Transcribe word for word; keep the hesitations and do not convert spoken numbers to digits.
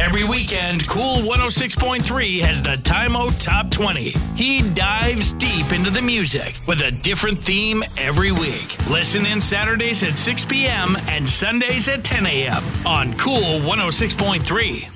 Every weekend, Cool one oh six point three has the Time Out Top twenty. He dives deep into the music with a different theme every week. Listen in Saturdays at six p.m. and Sundays at ten a.m. on Cool one oh six point three.